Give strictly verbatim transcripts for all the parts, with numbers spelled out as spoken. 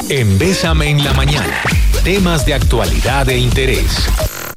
En Bésame en la Mañana, temas de actualidad e interés.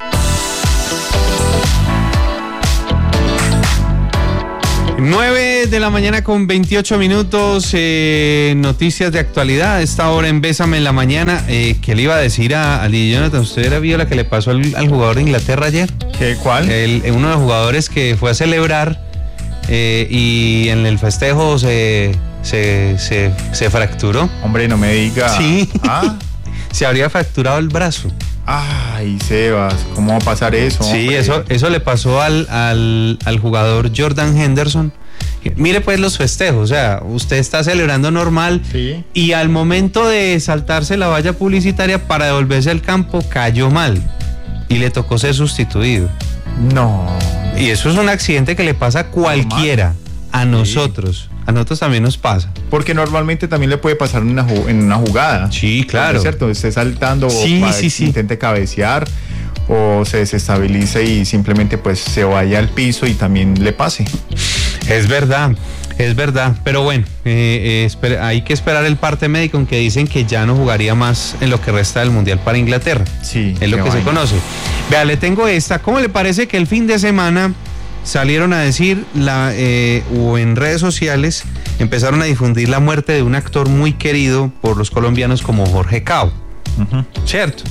nueve de la mañana con veintiocho minutos, eh, noticias de actualidad a esta hora en Bésame en la Mañana. Eh, ¿Qué le iba a decir a, a Lee Jonathan? ¿Usted vio la que le pasó al, al jugador de Inglaterra ayer? ¿Qué, cuál? El, uno de los jugadores que fue a celebrar eh, y en el festejo se, se, se, se fracturó. Hombre, no me diga. Sí, ¿Ah? Se habría fracturado el brazo. Ay, Sebas, ¿cómo va a pasar eso? Sí, hombre? eso, eso le pasó al, al, al jugador Jordan Henderson. Mire pues los festejos, o sea, usted está celebrando normal, sí, y al momento de saltarse la valla publicitaria para devolverse al campo cayó mal y le tocó ser sustituido. No. Y eso es un accidente que le pasa a cualquiera, a nosotros. Sí. A nosotros también nos pasa. Porque normalmente también le puede pasar en una, en una jugada. Sí, claro. ¿Es cierto? Esté saltando sí, o sí, sí. intente cabecear o se desestabilice y simplemente pues se vaya al piso y también le pase. Es verdad, es verdad. Pero bueno, eh, eh, espera, hay que esperar el parte médico, aunque dicen que ya no jugaría más en lo que resta del Mundial para Inglaterra. Sí. Es lo que vaina. se conoce. Vea, le tengo esta. ¿Cómo le parece que el fin de semana salieron a decir la, eh, o en redes sociales empezaron a difundir la muerte de un actor muy querido por los colombianos como Jorge Cao? Uh-huh. ¿Cierto?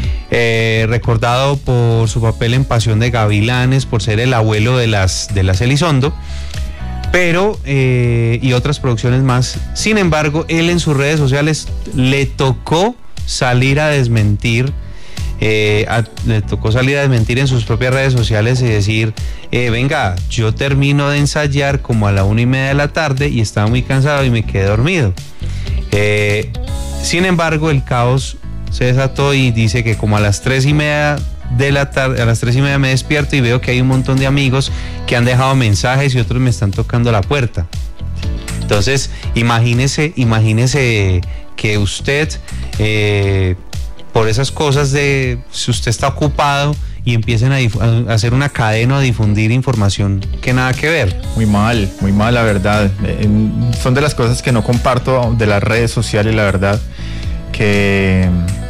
Eh, recordado por su papel en Pasión de Gavilanes, por ser el abuelo de las, de las Elizondo, pero eh, y otras producciones más. Sin embargo, él en sus redes sociales le tocó salir a desmentir Eh, a, le tocó salir a desmentir en sus propias redes sociales y decir, eh, venga, yo termino de ensayar como a la una y media de la tarde y estaba muy cansado y me quedé dormido. Eh, sin embargo, el caos se desató y dice que como a las tres y media de la tarde, a las tres y media me despierto y veo que hay un montón de amigos que han dejado mensajes y otros me están tocando la puerta. Entonces, imagínese, imagínese que usted eh, por esas cosas de si usted está ocupado y empiecen a, dif- a hacer una cadena a difundir información que nada que ver. Muy mal, muy mal, la verdad. Eh, son de las cosas que no comparto de las redes sociales, la verdad, que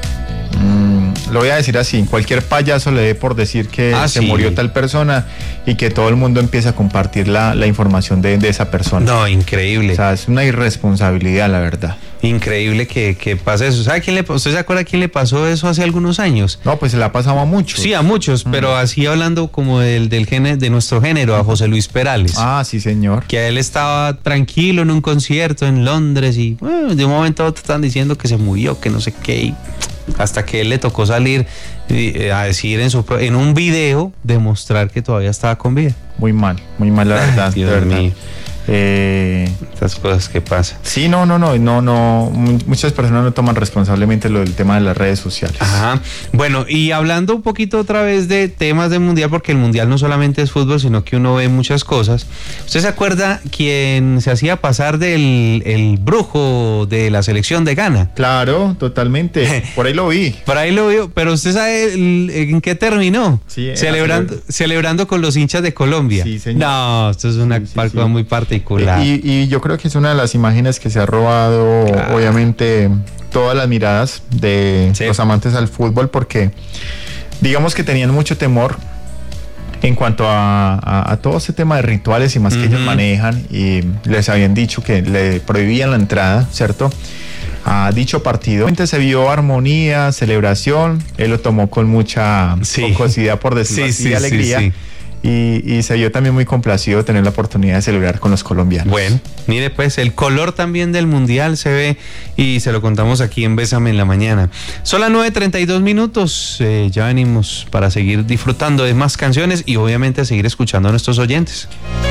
mmm, lo voy a decir así, cualquier payaso le dé por decir que ah, se sí. murió tal persona y que todo el mundo empieza a compartir la, la información de, de esa persona. No, increíble. O sea, es una irresponsabilidad, la verdad. Increíble que, que pase eso. ¿Sabe quién le, ¿Usted se acuerda a quién le pasó eso hace algunos años? No, pues se la ha pasado a muchos. Sí, a muchos, mm. pero así hablando como del, del gene, de nuestro género, a José Luis Perales. Ah, sí, señor. Que él estaba tranquilo en un concierto en Londres y bueno, de un momento a otro están diciendo que se murió, que no sé qué, y hasta que él le tocó salir eh, a decir en, su, en un video, demostrar que todavía estaba con vida. Muy mal, muy mal, la verdad. Ay, Dios de verdad. mío. Eh, Estas cosas que pasan. Sí, no, no, no, no, no. Muchas personas no toman responsablemente lo del tema de las redes sociales. Ajá. Bueno, y hablando un poquito otra vez de temas del mundial, porque el mundial no solamente es fútbol, sino que uno ve muchas cosas. ¿Usted se acuerda quién se hacía pasar del el brujo de la selección de Ghana? Claro, totalmente. Por ahí lo vi. Por ahí lo vi, pero usted sabe el, en qué terminó. Sí, celebrando, celebrando con los hinchas de Colombia. Sí, señor. No, esto es una sí, sí, cosa sí. muy particular. Y, y yo creo que es una de las imágenes que se ha robado, ah. obviamente, todas las miradas de sí. los amantes al fútbol, porque digamos que tenían mucho temor en cuanto a, a, a todo ese tema de rituales y más uh-huh. que ellos manejan, y les habían dicho que le prohibían la entrada, ¿cierto?, a dicho partido. Se vio armonía, celebración, él lo tomó con mucha sí. jocosidad, por decirlo sí, así, sí, alegría. Sí, sí. Y, y se vio también muy complacido tener la oportunidad de celebrar con los colombianos. Bueno, mire pues, el color también del mundial se ve y se lo contamos aquí en Bésame en la Mañana. Son las nueve treinta y dos minutos, eh, ya venimos para seguir disfrutando de más canciones y obviamente a seguir escuchando a nuestros oyentes.